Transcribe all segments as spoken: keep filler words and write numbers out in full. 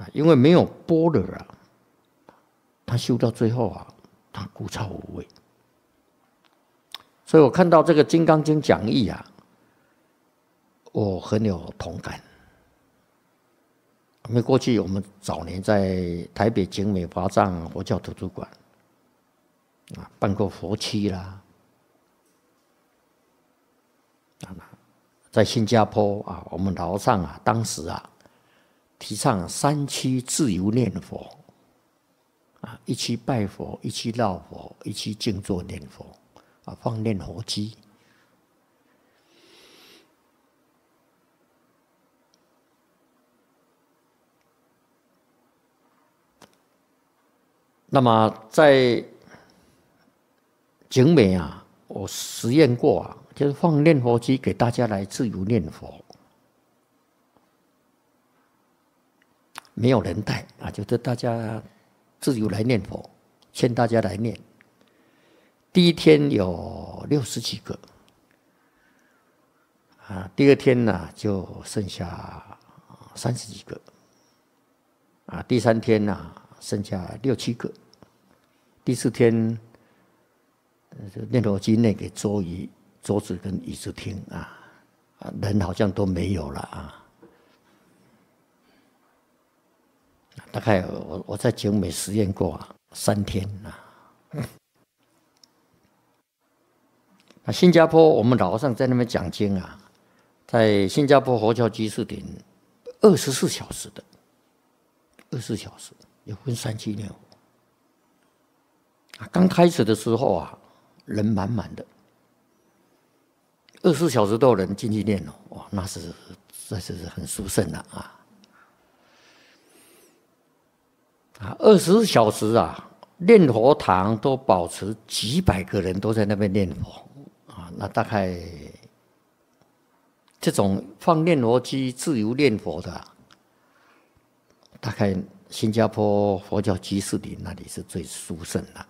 啊，因为没有般若啊，他修到最后啊，他枯燥无味。所以我看到这个《金刚经》讲义啊，我很有同感。因为过去我们早年在台北景美华藏佛教图书馆啊办过佛七啦，在新加坡啊，我们老上啊，当时啊提倡三区自由念佛啊，一区拜佛，一区绕佛，一区静坐念佛啊，放念佛机。那么在景美啊，我实验过啊，就是放念佛机给大家来自由念佛，没有人带啊，就是大家自由来念佛，劝大家来念。第一天有六十几个，啊，第二天呢、啊、就剩下三十几个，啊，第三天呢、啊、剩下六七个。第四天，念佛机内给桌椅、桌子跟椅子停啊，人好像都没有了啊。大概我我在景美实验过啊，三天啊。那新加坡我们老和尚在那边讲经啊，在新加坡佛教居士林，二十四小时的，二十四小时有分三期念佛。刚开始的时候啊，人满满的，二十四小时都有人进去念哦，哇，那是实在是很殊胜了啊！啊，二十四小时啊，念佛堂都保持几百个人都在那边念佛啊，那大概这种放念佛机自由念佛的、啊，大概新加坡佛教居士林那里是最殊胜的。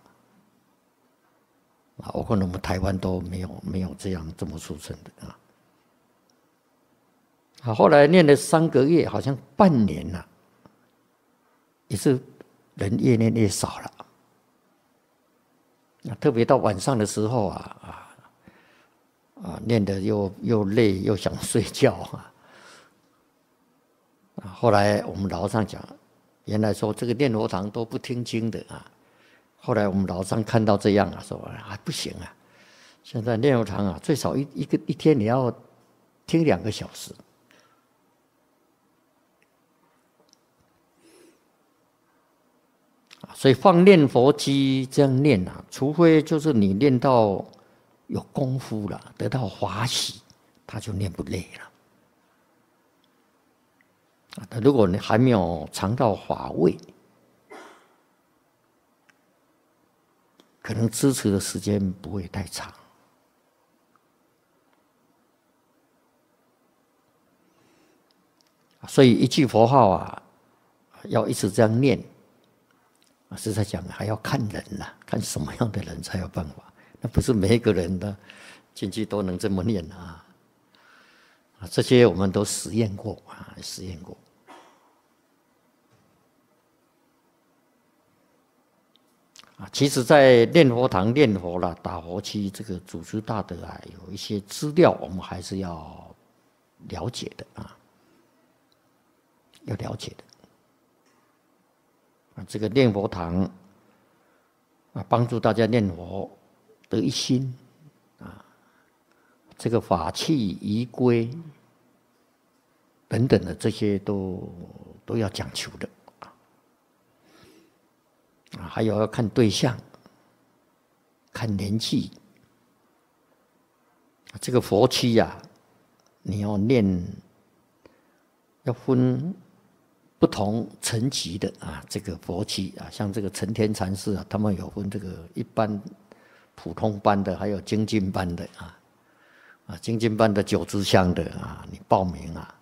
啊，我可能我们台湾都没有没有这样这么殊胜的啊。啊，后来念了三个月，好像半年了、啊，也是人越念越少了。啊，特别到晚上的时候啊啊啊，念得又又累又想睡觉啊。啊，后来我们老和尚讲，原来说这个念佛堂都不听经的啊。后来我们老和尚看到这样啊，说啊不行啊，现在念佛堂啊，最少一一个一天你要听两个小时。所以放念佛机这样念啊，除非就是你念到有功夫了，得到法喜，他就念不累了。啊，如果你还没有尝到法味，可能支持的时间不会太长。所以一句佛号啊，要一直这样念。实在讲，还要看人啦、啊，看什么样的人才有办法。那不是每一个人的进去都能这么念啊。啊，这些我们都实验过啊，实验过。啊，其实，在念佛堂念佛啦、打佛七这个祖师大德啊，有一些资料，我们还是要了解的啊，要了解的。啊，这个念佛堂啊，帮助大家念佛得一心啊，这个法器仪规等等的这些都都要讲求的啊，还有要看对象，看年纪。这个佛七呀、啊，你要念，要分不同层级的啊，这个佛七啊，像这个成天禅师啊，他们有分这个一般、普通班的，还有精进班的啊。啊，精进班的九支香的啊，你报名啊。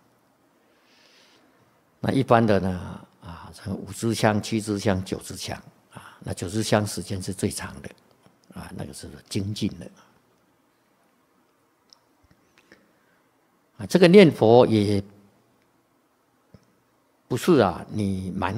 那一般的呢啊，五支香、七支香、九支香啊，那九支香时间是最长的啊，那个是精进的。啊，这个念佛也不是啊，你蛮